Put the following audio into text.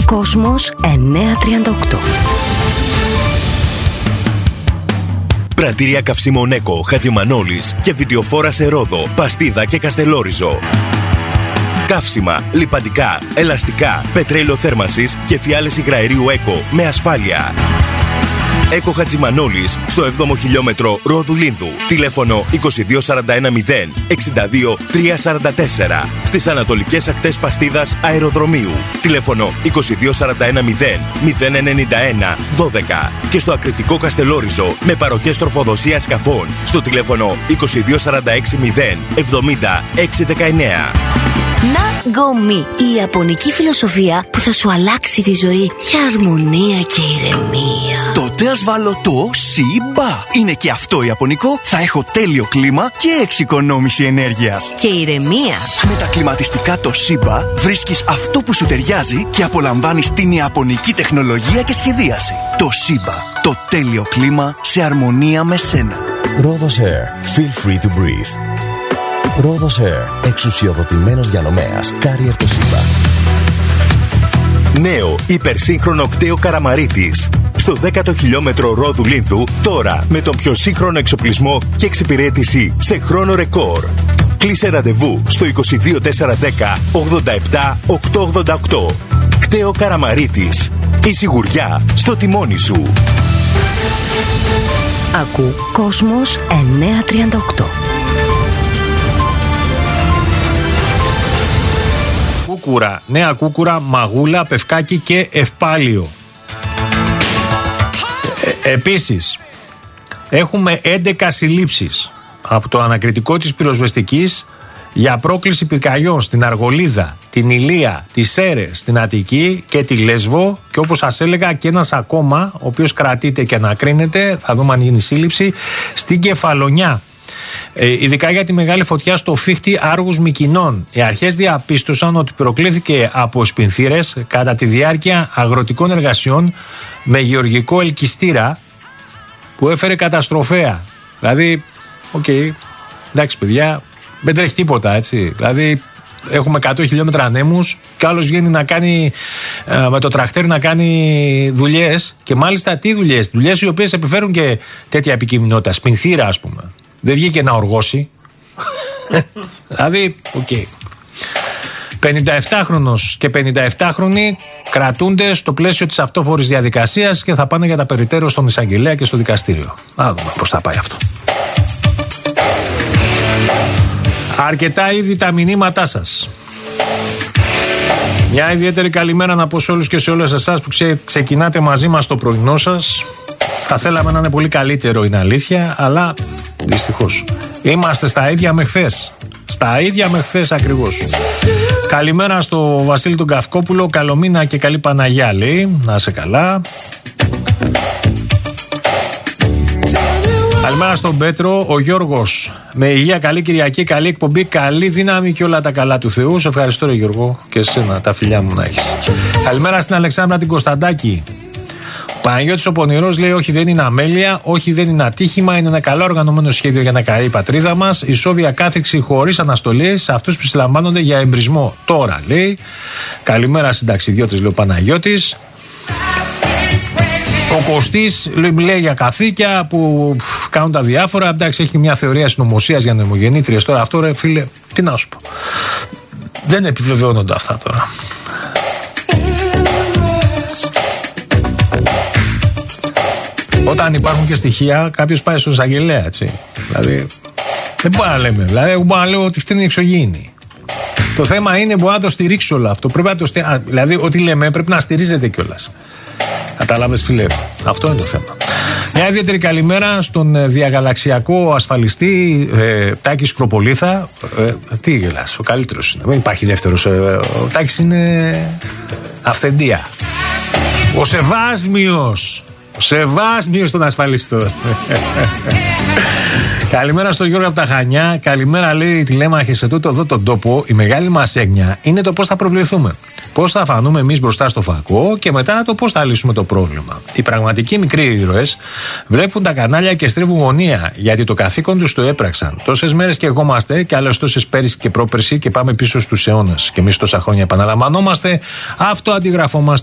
Κόσμος 938. Πρατήρια καυσίμων ΕΚΟ, Χατζημανόλης και βιντεοφόρα σε Ρόδο, Παστίδα και Καστελόριζο. Καύσιμα, λιπαντικά, ελαστικά, πετρέλαιο θέρμανσης και φιάλες υγραερίου ΕΚΟ με ασφάλεια. ΕΚΟ Χατζημανόλης στο 7ο χιλιόμετρο Ρόδου Λίνδου. Τηλέφωνο 22410 62 344. Στις ανατολικές ακτές Παστίδας Αεροδρομίου. Τηλέφωνο 22410 091 12. Και στο ακριτικό Καστελόριζο με παροχές τροφοδοσίας σκαφών στο τηλέφωνο 22460 70 619. Ναγκομί, η ιαπωνική φιλοσοφία που θα σου αλλάξει τη ζωή για αρμονία και ηρεμία. Τότε ας βάλω το ΣΥΜΠΑ. Είναι και αυτό ιαπωνικό, θα έχω τέλειο κλίμα και εξοικονόμηση ενέργειας. Και ηρεμία. Με τα κλιματιστικά το ΣΥΜΠΑ βρίσκεις αυτό που σου ταιριάζει και απολαμβάνεις την ιαπωνική τεχνολογία και σχεδίαση. Το ΣΥΜΠΑ, το τέλειο κλίμα σε αρμονία με σένα. Rhodos Air, feel free to breathe. Rhodos Air, εξουσιοδοτημένος διανομέας, Carrier το ΣΥΜΠΑ. Νέο υπερσύγχρονο κτέο Καραμαρίτης. Στο 10ο χιλιόμετρο Ρόδου Λίνδου, τώρα με τον πιο σύγχρονο εξοπλισμό και εξυπηρέτηση σε χρόνο ρεκόρ. Κλείσε ραντεβού στο 22410 87 888. Κτέο Καραμαρίτης. Η σιγουριά στο τιμόνι σου. Ακού Κόσμος 938. Κούκουρα, Νέα Κούκουρα, Μαγούλα, Πευκάκι και Ευπάλιο. Επίσης, έχουμε 11 συλλήψεις από το ανακριτικό της πυροσβεστικής για πρόκληση πυρκαγιών στην Αργολίδα, την Ηλία, τις Σέρρες, την Αττική και τη Λέσβο, και όπως σας έλεγα και ένας ακόμα, ο οποίος κρατείται και ανακρίνεται, θα δούμε αν γίνει σύλληψη, στην Κεφαλονιά. Ειδικά για τη μεγάλη φωτιά στο Φίχτη Άργους Μικηνών. Οι αρχές διαπίστωσαν ότι προκλήθηκε από σπινθήρες κατά τη διάρκεια αγροτικών εργασιών με γεωργικό ελκυστήρα που έφερε καταστροφέα. Δηλαδή, εντάξει παιδιά, δεν τρέχει τίποτα, έτσι. Δηλαδή, έχουμε 100 χιλιόμετρα ανέμους και άλλος βγαίνει να κάνει με το τρακτέρ να κάνει δουλειές, και μάλιστα τι δουλειές? Δουλειές οι οποίες επιφέρουν και τέτοια επικίνδυνοτητα. Σπινθήρα, ας πούμε. Δεν βγήκε να οργώσει. Δηλαδή, 57χρονος και 57χρονοι κρατούνται στο πλαίσιο της αυτόφορης διαδικασίας και θα πάνε για τα περιττέρω στον εισαγγελέα και στο δικαστήριο. Να δούμε πώς θα πάει αυτό. Αρκετά ήδη τα μηνύματά σας. Μια ιδιαίτερη καλημέρα να πω σε όλους και σε όλες εσάς που ξεκινάτε μαζί μας το πρωινό σας. Θα θέλαμε να είναι πολύ καλύτερο, είναι αλήθεια, αλλά δυστυχώς είμαστε στα ίδια με χθες. Στα ίδια με χθες ακριβώς. Καλημέρα στο Βασίλη τον Καυκόπουλο. Καλό μήνα και καλή Παναγιά, λέει. Να είσαι καλά. Καλημέρα στον Πέτρο. Ο Γιώργος. Με υγεία, καλή Κυριακή, καλή εκπομπή, καλή δύναμη και όλα τα καλά του Θεού. Σε ευχαριστώ, ρε Γιώργο, και εσένα, τα φιλιά μου να έχεις. Καλημέρα στην Αλεξάνδρα την Κωνσταντάκη. Παναγιώτης ο Πονηρός λέει: όχι, δεν είναι αμέλεια, όχι, δεν είναι ατύχημα, είναι ένα καλά οργανωμένο σχέδιο για να καεί η πατρίδα μας. Ισόβια κάθεξη χωρίς αναστολές σε αυτούς που συλλαμβάνονται για εμπρισμό. Τώρα, λέει. Καλημέρα συνταξιδιώτες, λέει ο Παναγιώτης. Ο Κωστής λέει για καθήκια που κάνουν τα διάφορα. Εντάξει, έχει μια θεωρία συνωμοσίας για νοημογεννήτριες. Τώρα αυτό, ρε φίλε, τι να σου πω. Δεν επιβεβαιώνονται αυτά τώρα. Όταν υπάρχουν και στοιχεία, κάποιος πάει στον εισαγγελέα, έτσι. Δηλαδή, δεν μπορώ να λέμε. Δηλαδή, εγώ μπορώ να λέω ότι φταίνει εξωγήινη. Το θέμα είναι, μπορώ να το στηρίξω όλο αυτό. Πρέπει να το δηλαδή, ό,τι λέμε πρέπει να στηρίζεται κιόλας. Κατάλαβες, φίλε. Αυτό είναι το θέμα. Μια ιδιαίτερη καλημέρα στον διαγαλαξιακό ασφαλιστή Τάκη Σκροπολίθα. Τι γελάς, ο καλύτερος είναι. Δεν υπάρχει δεύτερος. Ο Τάκης είναι αυθεντία. Ο Σεβάσμιος. Σεβάσμιος στον ασφαλιστό. Καλημέρα στον Γιώργο από τα Χανιά. Καλημέρα, λέει τηλέμαχε σε τούτο εδώ τον τόπο. Η μεγάλη μας έγνοια είναι το πώς θα προβληθούμε. Πώς θα φανούμε εμείς μπροστά στο φακό και μετά το πώς θα λύσουμε το πρόβλημα. Οι πραγματικοί μικροί ήρωες βλέπουν τα κανάλια και στρίβουν γωνία, γιατί το καθήκον τους το έπραξαν. Τόσες μέρες και εργόμαστε και άλλες τόσες πέρυσι και πρόπερσι και πάμε πίσω στους αιώνες. Και εμείς τόσα χρόνια επαναλαμβανόμαστε, αυτό αντιγραφόμαστε.